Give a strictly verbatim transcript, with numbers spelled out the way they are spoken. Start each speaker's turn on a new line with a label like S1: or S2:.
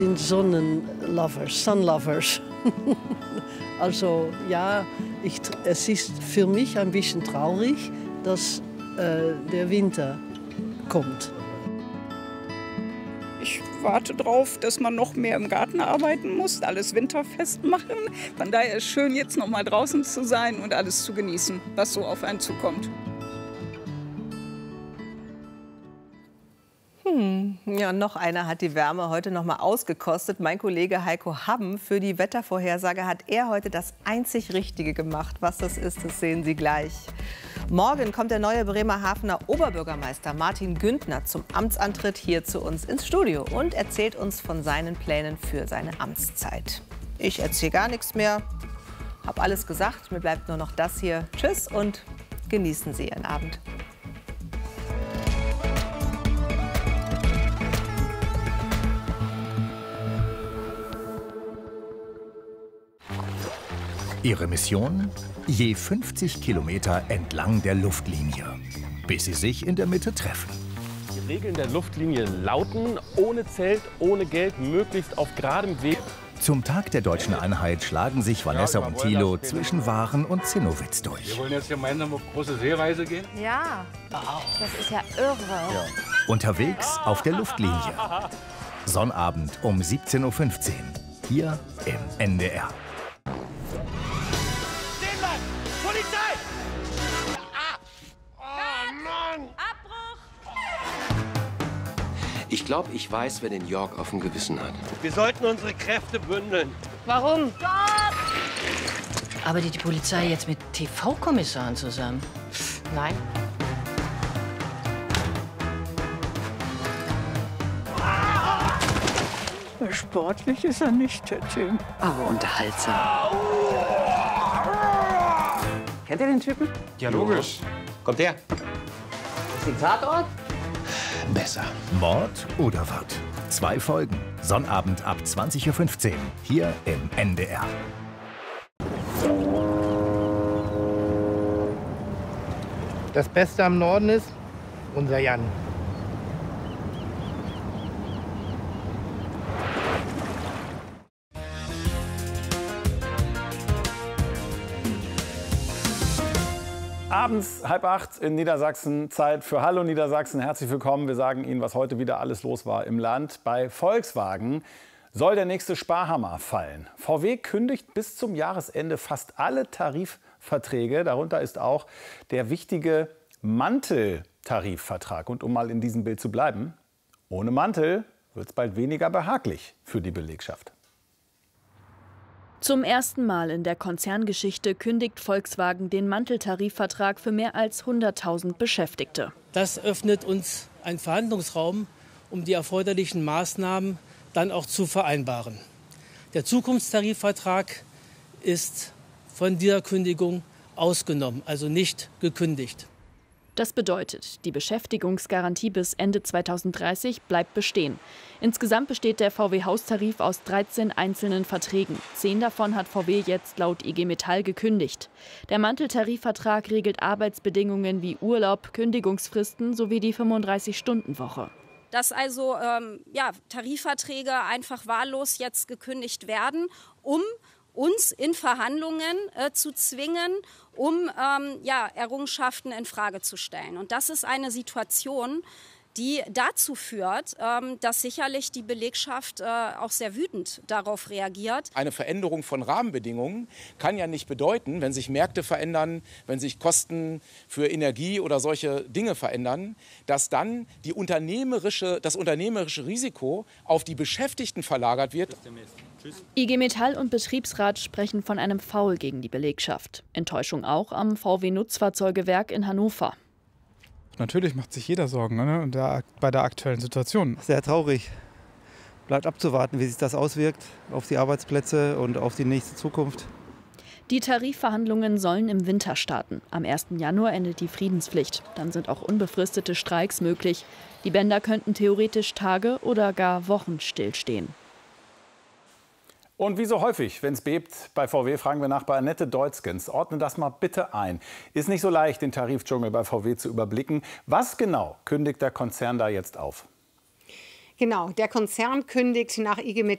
S1: sind Sonnenlovers, Sunlovers. Also ja, ich, es ist für mich ein bisschen traurig, dass äh, der Winter kommt.
S2: Ich warte darauf, dass man noch mehr im Garten arbeiten muss, alles winterfest machen. Von daher ist es schön, jetzt noch mal draußen zu sein und alles zu genießen, was so auf einen zukommt.
S3: Hm. Ja, noch einer hat die Wärme heute noch mal ausgekostet. Mein Kollege Heiko Hamm. Für die Wettervorhersage hat er heute das einzig Richtige gemacht. Was das ist, das sehen Sie gleich. Morgen kommt der neue Bremerhavener Oberbürgermeister Martin Güntner zum Amtsantritt hier zu uns ins Studio und erzählt uns von seinen Plänen für seine Amtszeit. Ich erzähle gar nichts mehr, habe alles gesagt. Mir bleibt nur noch das hier. Tschüss und genießen Sie Ihren Abend.
S4: Ihre Mission? Je fünfzig Kilometer entlang der Luftlinie, bis sie sich in der Mitte treffen.
S5: Die Regeln der Luftlinie lauten: ohne Zelt, ohne Geld, möglichst auf geradem Weg.
S4: Zum Tag der deutschen Einheit schlagen sich Vanessa und Thilo zwischen Waren und Zinnowitz durch.
S6: Wir wollen jetzt gemeinsam auf große Seereise gehen?
S7: Ja, das ist ja irre. Ja.
S4: Unterwegs auf der Luftlinie. Sonnabend um siebzehn Uhr fünfzehn, hier im N D R.
S8: Polizei! Ah! Oh Mann! Abbruch!
S9: Ich glaube, ich weiß, wer den York auf dem Gewissen hat.
S10: Wir sollten unsere Kräfte bündeln.
S7: Warum?
S11: Stopp! Arbeitet die Polizei jetzt mit T V-Kommissaren zusammen? Nein.
S2: Sportlich ist er nicht, der Tim.
S11: Aber unterhaltsam.
S12: Kennt ihr den Typen?
S6: Ja, logisch.
S12: Kommt her. Ist die Tatort?
S4: Besser. Mord oder Wirt? Zwei Folgen. Sonnabend ab zwanzig Uhr fünfzehn. Hier im N D R.
S13: Das Beste am Norden ist unser Jan.
S5: Abends halb acht in Niedersachsen, Zeit für Hallo Niedersachsen. Herzlich willkommen. Wir sagen Ihnen, was heute wieder alles los war im Land. Bei Volkswagen soll der nächste Sparhammer fallen. V W kündigt bis zum Jahresende fast alle Tarifverträge. Darunter ist auch der wichtige Manteltarifvertrag. Und um mal in diesem Bild zu bleiben, ohne Mantel wird es bald weniger behaglich für die Belegschaft.
S14: Zum ersten Mal in der Konzerngeschichte kündigt Volkswagen den Manteltarifvertrag für mehr als hunderttausend Beschäftigte.
S15: Das öffnet uns einen Verhandlungsraum, um die erforderlichen Maßnahmen dann auch zu vereinbaren. Der Zukunftstarifvertrag ist von dieser Kündigung ausgenommen, also nicht gekündigt.
S14: Das bedeutet, die Beschäftigungsgarantie bis Ende zweitausenddreißig bleibt bestehen. Insgesamt besteht der V W-Haustarif aus dreizehn einzelnen Verträgen. Zehn davon hat V W jetzt laut I G Metall gekündigt. Der Manteltarifvertrag regelt Arbeitsbedingungen wie Urlaub, Kündigungsfristen sowie die fünfunddreißig-Stunden-Woche.
S16: Dass also ähm, ja, Tarifverträge einfach wahllos jetzt gekündigt werden, um uns in Verhandlungen äh, zu zwingen, um ähm, ja, Errungenschaften in Frage zu stellen. Und das ist eine Situation, die dazu führt, ähm, dass sicherlich die Belegschaft äh, auch sehr wütend darauf reagiert.
S17: Eine Veränderung von Rahmenbedingungen kann ja nicht bedeuten, wenn sich Märkte verändern, wenn sich Kosten für Energie oder solche Dinge verändern, dass dann die unternehmerische, das unternehmerische Risiko auf die Beschäftigten verlagert wird.
S14: I G Metall und Betriebsrat sprechen von einem Foul gegen die Belegschaft. Enttäuschung auch am V W-Nutzfahrzeugewerk in Hannover.
S18: Natürlich macht sich jeder Sorgen, ne? Und da, bei der aktuellen Situation.
S19: Sehr traurig. Bleibt abzuwarten, wie sich das auswirkt auf die Arbeitsplätze und auf die nächste Zukunft.
S14: Die Tarifverhandlungen sollen im Winter starten. Am ersten Januar endet die Friedenspflicht. Dann sind auch unbefristete Streiks möglich. Die Bänder könnten theoretisch Tage oder gar Wochen stillstehen.
S5: Und wie so häufig, wenn es bebt bei V W, fragen wir nach bei Annette Deutzgens. Ordne das mal bitte ein. Ist nicht so leicht, den Tarifdschungel bei V W zu überblicken. Was genau kündigt der Konzern da jetzt auf?
S20: Genau, der Konzern kündigt nach I G Metall